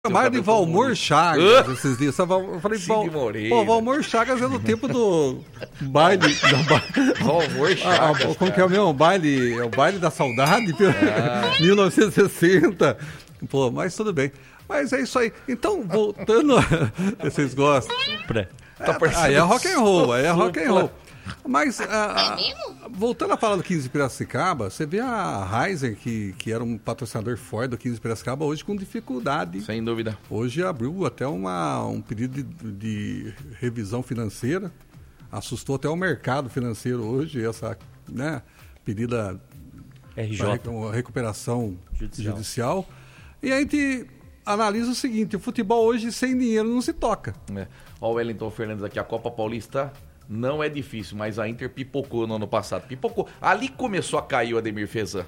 Mais de Valmor Chagas esses dias. Eu falei, Valmor Chagas é do tempo do baile. Valmor Chagas. Como que é o meu? O baile da saudade, 1960. Pô, mas tudo bem. Mas é isso aí. Então, voltando. Vocês gostam? Aí é rock and roll, Mas, voltando a falar do 15 de Piracicaba, você vê a Raizen, que era um patrocinador forte do 15 de Piracicaba, hoje com dificuldade. Sem dúvida. Hoje abriu até um pedido de revisão financeira, assustou até o mercado financeiro hoje, essa pedida RJ. Recuperação judicial. E a gente analisa o seguinte, o futebol hoje sem dinheiro não se toca. Ó o Wellington Fernandes aqui, a Copa Paulista não é difícil, mas a Inter pipocou no ano passado. Pipocou. Ali começou a cair o Ademir Fezan.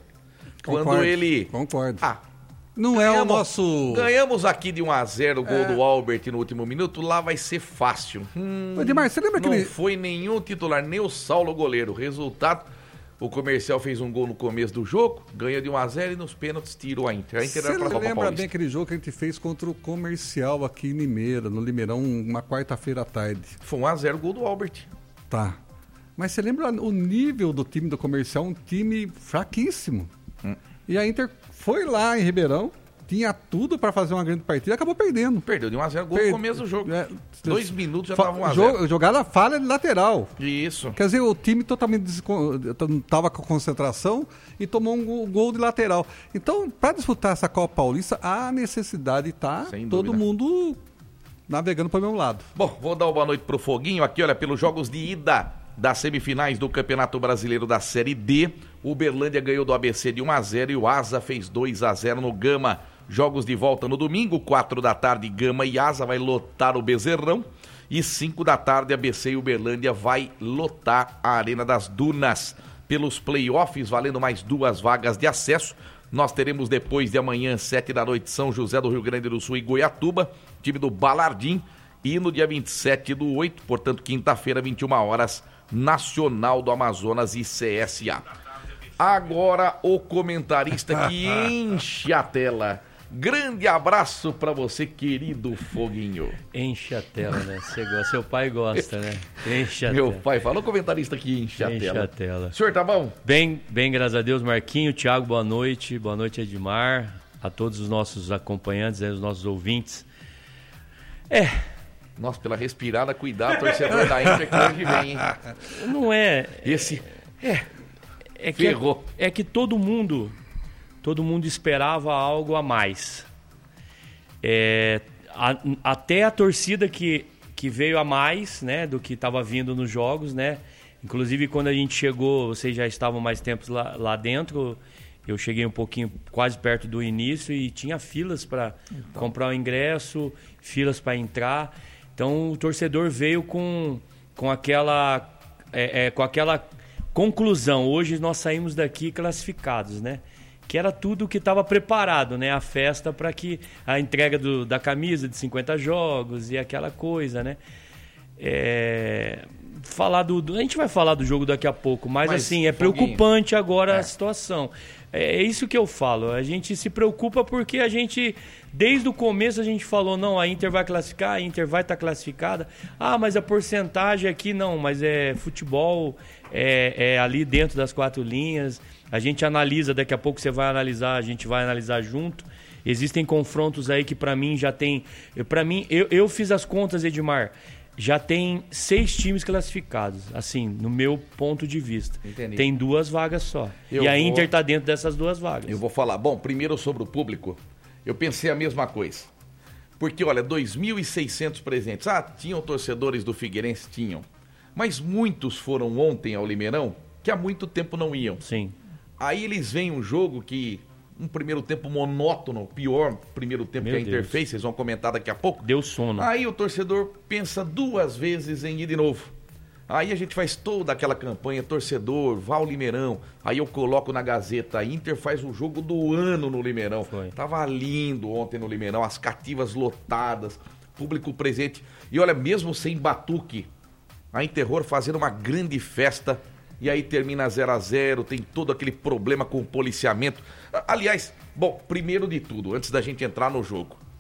Concordo. Não é o nosso... Ganhamos aqui de 1-0 o gol do Albert no último minuto, lá vai ser fácil. Edmar, você lembra que não foi nenhum titular, nem o Saulo goleiro. Resultado, o Comercial fez um gol no começo do jogo, ganha de 1-0 e nos pênaltis tirou a Inter. A Inter era pra Copa Paulista. Você lembra bem aquele jogo que a gente fez contra o Comercial aqui em Limeira, no Limeirão, uma quarta-feira à tarde? Foi 1-0 o gol do Albert. Tá. Mas você lembra o nível do time do Comercial? Um time fraquíssimo. E a Inter foi lá em Ribeirão, tinha tudo para fazer uma grande partida e acabou perdendo. Perdeu de 1-0 gol no começo do jogo. 2 minutos já estava 1-0. Jogada falha de lateral. Isso. Quer dizer, o time totalmente não estava com concentração e tomou um gol de lateral. Então, para disputar essa Copa Paulista, a necessidade está todo mundo navegando para o mesmo lado. Bom, vou dar uma boa noite pro Foguinho aqui, olha, pelos jogos de ida das semifinais do Campeonato Brasileiro da Série D. O Uberlândia ganhou do ABC de 1-0 e o Asa fez 2-0 no Gama. Jogos de volta no domingo, 4 da tarde, Gama e Asa vai lotar o Bezerrão. E 5 da tarde, ABC e Uberlândia vai lotar a Arena das Dunas. Pelos playoffs, valendo mais 2 vagas de acesso. Nós teremos depois de amanhã, 7 da noite, São José do Rio Grande do Sul e Goiatuba, time do Balardim. E no dia 27/8, portanto, quinta-feira, 21 horas, Nacional do Amazonas e CSA. Agora o comentarista que enche a tela. Grande abraço pra você, querido Foguinho. Enche a tela, né? Seu pai gosta, né? Enche a tela. Meu pai falou comentarista que enche a tela. Enche a tela. O senhor tá bom? Bem, graças a Deus, Marquinho, Thiago, boa noite. Boa noite, Edmar. A todos os nossos acompanhantes, os nossos ouvintes. Nossa, pela respirada, cuidado, torcedor da Inter que hoje vem, hein? Não é... Ferrou. É que todo mundo esperava algo a mais. Até a torcida que veio a mais, né, do que estava vindo nos jogos, né? Inclusive, quando a gente chegou, vocês já estavam mais tempos lá dentro. Eu cheguei um pouquinho, quase perto do início, e tinha filas para comprar o ingresso, filas para entrar. Então, o torcedor veio com aquela conclusão. Hoje nós saímos daqui classificados, né? Que era tudo que estava preparado, né? A festa para que a entrega da camisa de 50 jogos e aquela coisa, né? A gente vai falar do jogo daqui a pouco, mas assim, preocupante agora a situação. É isso que eu falo, a gente se preocupa porque a gente, desde o começo a gente falou, não, a Inter vai classificar, a Inter vai estar classificada. Mas a porcentagem aqui não, mas futebol, ali dentro das 4 linhas, a gente analisa, daqui a pouco você vai analisar, a gente vai analisar junto. Existem confrontos aí que para mim já tem, eu fiz as contas, Edmar, já tem 6 times classificados, assim, no meu ponto de vista. Entendi. Tem 2 vagas só. E a Inter está dentro dessas 2 vagas. Eu vou falar. Bom, primeiro sobre o público, eu pensei a mesma coisa. Porque, olha, 2.600 presentes. Tinham torcedores do Figueirense? Tinham. Mas muitos foram ontem ao Limeirão, que há muito tempo não iam. Sim. Aí eles veem um jogo que... um primeiro tempo monótono, pior primeiro tempo que a Inter fez, vocês vão comentar daqui a pouco. Deu sono. Aí o torcedor pensa 2 vezes em ir de novo. Aí a gente faz toda aquela campanha, torcedor, vá ao Limeirão. Aí eu coloco na Gazeta, a Inter faz o jogo do ano no Limeirão. Tava lindo ontem no Limeirão, as cativas lotadas, público presente. E olha, mesmo sem batuque, a Interror fazendo uma grande festa. E aí termina 0-0, tem todo aquele problema com o policiamento. Aliás, bom, primeiro de tudo, antes da gente entrar no jogo,